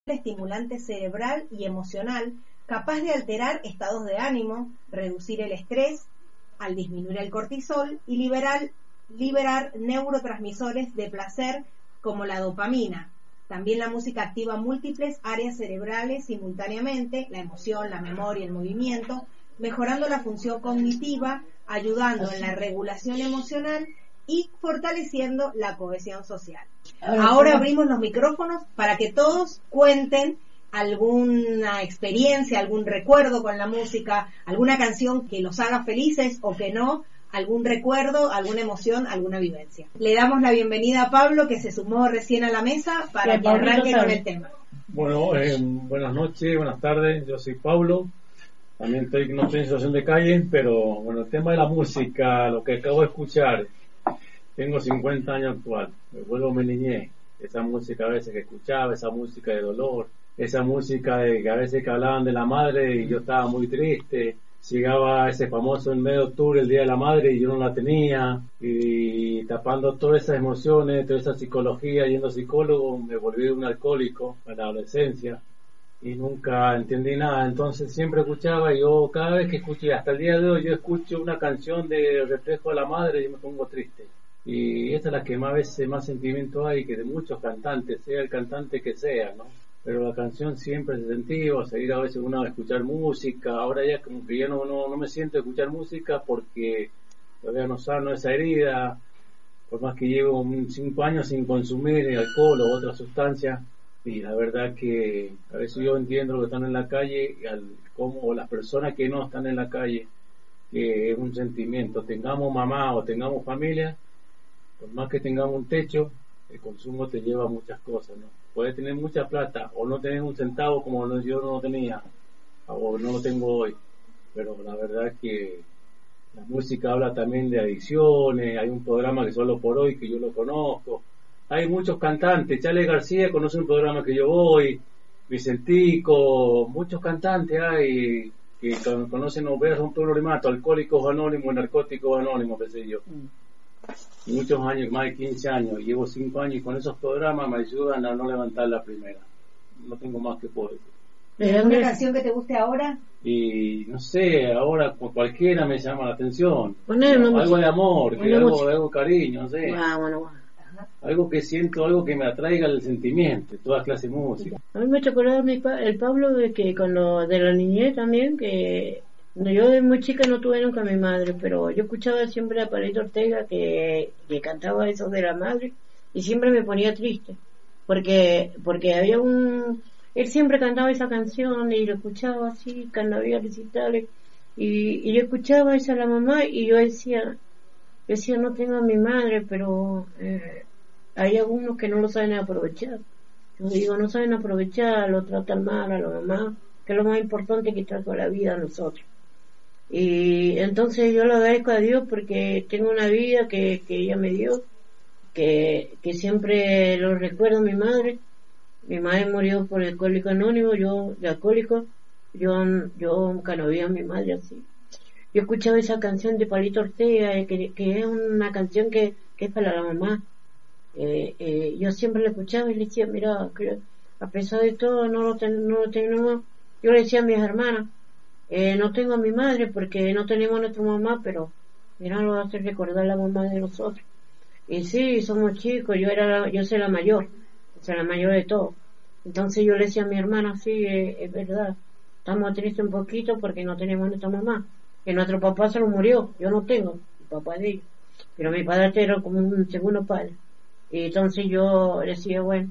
estimulante cerebral y emocional, capaz de alterar estados de ánimo, reducir el estrés, al disminuir el cortisol y liberar neurotransmisores de placer como la dopamina. También la música activa múltiples áreas cerebrales simultáneamente, la emoción, la memoria, el movimiento, mejorando la función cognitiva, ayudando en la regulación emocional y fortaleciendo la cohesión social. Ahora abrimos los micrófonos para que todos cuenten alguna experiencia, algún recuerdo con la música, alguna canción que los haga felices o que no, algún recuerdo, alguna emoción, alguna vivencia. Le damos la bienvenida a Pablo, que se sumó recién a la mesa, para que arranque con el tema. Bueno, buenas noches, buenas tardes, yo soy Pablo, también no estoy en situación de calle, pero bueno, el tema de la música, lo que acabo de escuchar, tengo 50 años actual, me vuelvo a mi niñez, esa música a veces que escuchaba, esa música de dolor, esa música de que a veces que hablaban de la madre y yo estaba muy triste, llegaba ese famoso en medio de octubre, el Día de la Madre, y yo no la tenía, y tapando todas esas emociones, toda esa psicología, yendo a psicólogo, me volví un alcohólico en la adolescencia, y nunca entendí nada. Entonces siempre escuchaba, y yo cada vez que escuché, hasta el día de hoy, yo escucho una canción de Reflejo de la Madre y yo me pongo triste. Y esta es la que más veces, más sentimiento hay, que de muchos cantantes, sea el cantante que sea, ¿no? Pero la canción siempre se sentía, o seguir a veces uno a escuchar música. Ahora ya como que ya no me siento a escuchar música porque todavía no sano esa herida, por más que llevo 5 años sin consumir alcohol o otra sustancia. Y la verdad que a veces yo entiendo lo que están en la calle, como las personas que no están en la calle, que es un sentimiento, tengamos mamá o tengamos familia, por más que tengamos un techo, el consumo te lleva a muchas cosas, ¿no? Puedes tener mucha plata o no tener un centavo como yo no lo tenía o no lo tengo hoy, pero la verdad es que la música habla también de adicciones. Hay un programa que solo por hoy que yo lo conozco, hay muchos cantantes, Charly García conoce un programa que yo voy, Vicentico, muchos cantantes hay que conocen, o veas un problemato, Alcohólicos Anónimos, Narcóticos Anónimos, qué sé yo. Y muchos años, más de 15 años, llevo 5 años y con esos programas me ayudan a no levantar la primera. No tengo más que poder. ¿Alguna canción que te guste ahora? Y no sé, ahora cualquiera me llama la atención. Algo de amor, algo de cariño, no sé. Bueno. Algo que siento, algo que me atraiga el sentimiento, toda clase de música. A mí me ha acordar el Pablo de que con lo de la niñez también, que yo de muy chica no tuve nunca a mi madre, pero yo escuchaba siempre a Palito Ortega que cantaba eso de la madre y siempre me ponía triste, porque había él siempre cantaba esa canción y lo escuchaba así, cuando había recitales, y yo escuchaba esa a la mamá y yo decía no tengo a mi madre, pero hay algunos que no lo saben aprovechar. Yo digo, no saben aprovechar, lo tratan mal a la mamá, que es lo más importante que trajo la vida a nosotros. Y entonces yo le agradezco a Dios porque tengo una vida que ella me dio, que siempre lo recuerdo a mi madre. Mi madre murió por alcohólico anónimo, yo de alcohólico, yo nunca no vi a mi madre así. Yo escuchaba esa canción de Palito Ortega, que es una canción que es para la mamá. Yo siempre la escuchaba y le decía, mira, que a pesar de todo no lo tenemos. Yo le decía a mis hermanas, no tengo a mi madre porque no tenemos a nuestra mamá, pero mira, lo hace recordar la mamá de nosotros. Y sí, somos chicos, yo soy la mayor, la mayor de todos. Entonces yo le decía a mi hermana, sí, es verdad, estamos tristes un poquito porque no tenemos a nuestra mamá, que nuestro papá se lo murió, yo no tengo, el papá de ellos, pero mi padre era como un segundo padre. Y entonces yo decía, bueno,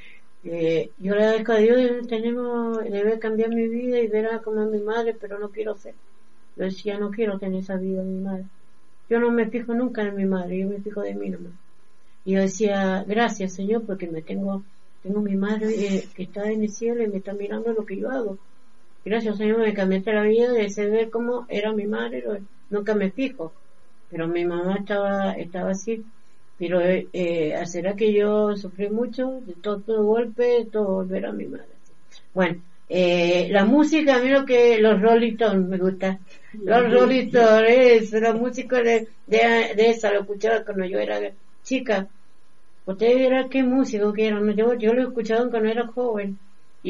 yo le agradezco a Dios, debe cambiar mi vida y verá como mi madre, pero no quiero ser. Yo decía, no quiero tener esa vida de mi madre. Yo no me fijo nunca en mi madre, yo me fijo de mí nomás. Y yo decía, gracias Señor, porque tengo mi madre que está en el cielo y me está mirando lo que yo hago. Gracias Señor, me cambiaste la vida de saber cómo era mi madre, nunca me fijo. Pero mi mamá estaba así. Pero será que yo sufrí mucho de todo golpe, todo volver a mi madre. Bueno, la música, a mí los Rolling Stones me gusta. Los Rolling Stones, la música de esa, lo escuchaba cuando yo era chica. Ustedes verán qué músico que eran. Yo lo escuchaba cuando era joven.